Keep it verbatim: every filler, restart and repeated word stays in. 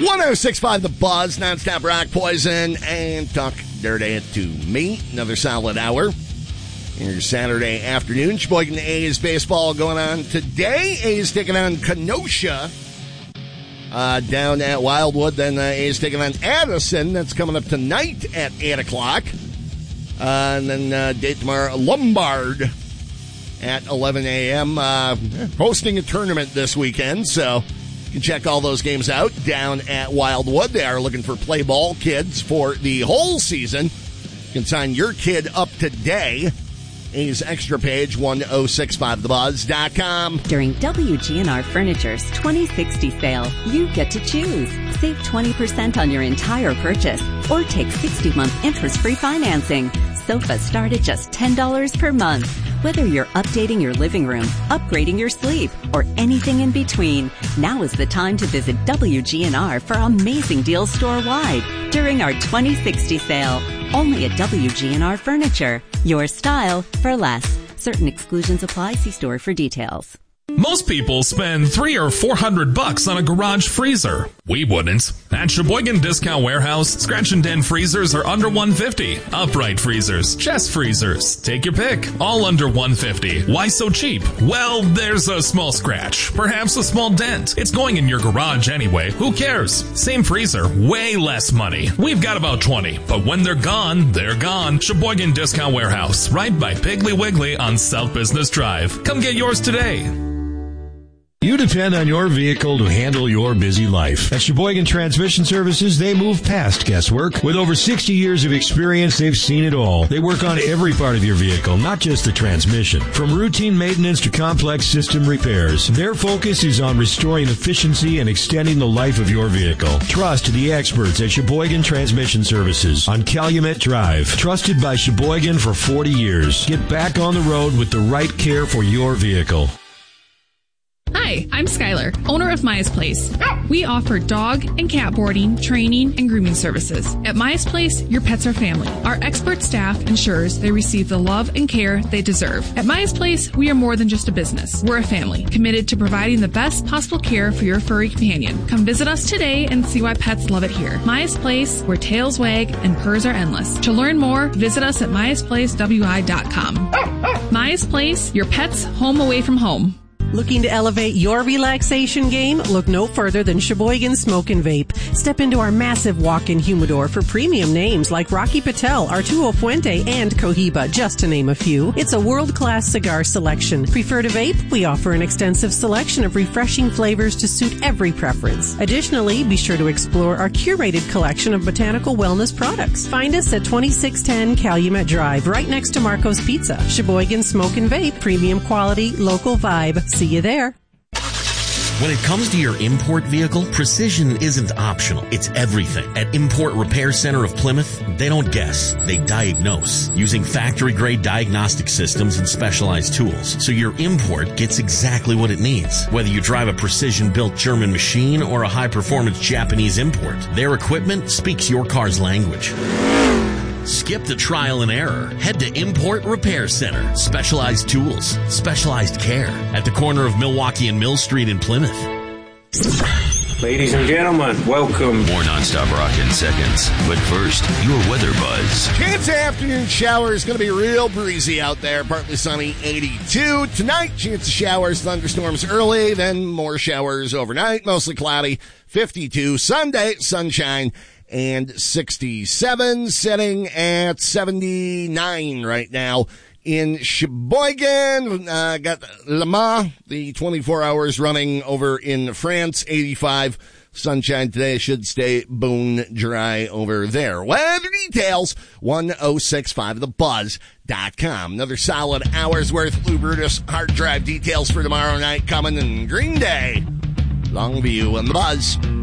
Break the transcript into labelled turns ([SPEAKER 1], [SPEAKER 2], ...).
[SPEAKER 1] one oh six point five The Buzz, nonstop rock, poison, and talk dirty to me. Another solid hour. Here's Saturday afternoon. Sheboygan A's baseball going on today. A's taking on Kenosha uh, down at Wildwood. Then uh, A's taking on Addison. That's coming up tonight at eight o'clock. Uh, and then uh, date tomorrow, Lombard at eleven a.m. Uh, hosting a tournament this weekend, so you can check all those games out down at Wildwood. They are looking for play ball kids for the whole season. You can sign your kid up today. A's extra page, one oh six point five the buzz dot com.
[SPEAKER 2] During W G N R Furniture's twenty sixty sale, you get to choose. Save twenty percent on your entire purchase or take sixty-month interest-free financing. Sofas start at just ten dollars per month. Whether you're updating your living room, upgrading your sleep, or anything in between, now is the time to visit W G N R for amazing deals store-wide during our twenty sixty sale. Only at W G N R Furniture. Your style for less. Certain exclusions apply. See store for details.
[SPEAKER 3] Most people spend three or four hundred bucks on a garage freezer. We wouldn't. At Sheboygan Discount Warehouse, scratch and dent freezers are under one hundred fifty dollars. Upright freezers, chest freezers, take your pick. All under one hundred fifty dollars. Why so cheap? Well, there's a small scratch, perhaps a small dent. It's going in your garage anyway. Who cares? Same freezer, way less money. We've got about twenty, but when they're gone, they're gone. Sheboygan Discount Warehouse, right by Piggly Wiggly on South Business Drive. Come get yours today.
[SPEAKER 4] You depend on your vehicle to handle your busy life. At Sheboygan Transmission Services, they move past guesswork. With over sixty years of experience, they've seen it all. They work on every part of your vehicle, not just the transmission. From routine maintenance to complex system repairs, their focus is on restoring efficiency and extending the life of your vehicle. Trust the experts at Sheboygan Transmission Services on Calumet Drive. Trusted by Sheboygan for forty years. Get back on the road with the right care for your vehicle.
[SPEAKER 5] Hi, I'm Skylar, owner of Maya's Place. We offer dog and cat boarding, training, and grooming services. At Maya's Place, your pets are family. Our expert staff ensures they receive the love and care they deserve. At Maya's Place, we are more than just a business. We're a family, committed to providing the best possible care for your furry companion. Come visit us today and see why pets love it here. Maya's Place, where tails wag and purrs are endless. To learn more, visit us at mayas place w i dot com. Maya's Place, your pet's home away from home.
[SPEAKER 6] Looking to elevate your relaxation game? Look no further than Sheboygan Smoke and Vape. Step into our massive walk-in humidor for premium names like Rocky Patel, Arturo Fuente, and Cohiba, just to name a few. It's a world-class cigar selection. Prefer to vape? We offer an extensive selection of refreshing flavors to suit every preference. Additionally, be sure to explore our curated collection of botanical wellness products. Find us at twenty-six ten Calumet Drive, right next to Marco's Pizza. Sheboygan Smoke and Vape, premium quality, local vibe. See you there.
[SPEAKER 7] When it comes to your import vehicle, precision isn't optional. It's everything. At Import Repair Center of Plymouth, they don't guess. They diagnose using factory-grade diagnostic systems and specialized tools. So your import gets exactly what it needs. Whether you drive a precision-built German machine or a high-performance Japanese import, their equipment speaks your car's language. Skip the trial and error. Head to Import Repair Center. Specialized tools, specialized care at the corner of Milwaukee and Mill Street in Plymouth.
[SPEAKER 8] Ladies and gentlemen, welcome.
[SPEAKER 9] More nonstop rock in seconds. But first, your weather buzz.
[SPEAKER 1] Chance of afternoon showers. Going to be real breezy out there. Partly sunny, eighty-two. Tonight, chance of showers, thunderstorms early, then more showers overnight. Mostly cloudy, fifty-two. Sunday, sunshine, and sixty-seven, sitting at seventy-nine right now in Sheboygan. Uh, got Le Mans, the twenty-four hours running over in France, eighty-five. Sunshine today, should stay bone dry over there. Weather details, one oh six point five the buzz dot com. Another solid hour's worth. Lou Brutus hard drive details for tomorrow night coming, in Green Day, Longview, and The Buzz.